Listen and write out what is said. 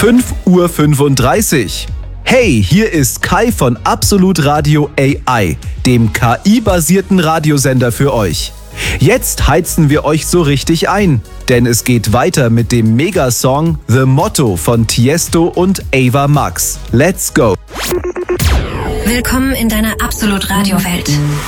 5:35 Uhr. Hey, hier ist Kai von Absolut Radio AI, dem KI-basierten Radiosender für euch. Jetzt heizen wir euch so richtig ein, denn es geht weiter mit dem Megasong The Motto von Tiesto und Ava Max. Let's go! Willkommen in deiner Absolut Radio-Welt.